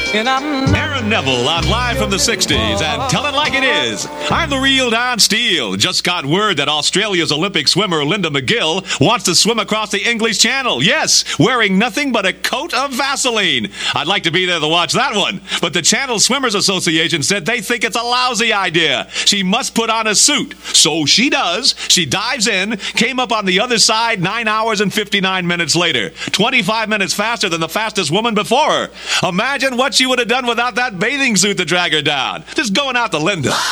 Aaron Neville on Live from the 60s and Tell It Like It Is. I'm the real Don Steele. Just got word that Australia's Olympic swimmer Linda McGill wants to swim across the English Channel. Yes, wearing nothing but a coat of Vaseline. I'd like to be there to watch that one. But the Channel Swimmers Association said they think it's a lousy idea. She must put on a suit. So she does. She dives in, came up on the other side 9 hours and 59 minutes later. 25 minutes faster than the fastest woman before her. Imagine what she would have done without that bathing suit to drag her down. Just going out to Linda.